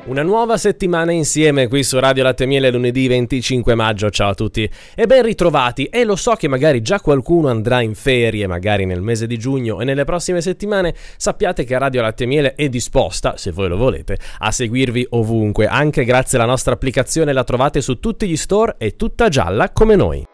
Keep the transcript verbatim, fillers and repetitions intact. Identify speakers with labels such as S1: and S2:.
S1: Una nuova settimana insieme qui su Radio Latte e Miele, lunedì venticinque maggio. Ciao a tutti e ben ritrovati. E lo so che magari già qualcuno andrà in ferie, magari nel mese di giugno e nelle prossime settimane. Sappiate che Radio Latte e Miele è disposta, se voi lo volete, a seguirvi ovunque, anche grazie alla nostra applicazione. La trovate su tutti gli store e tutta gialla come noi.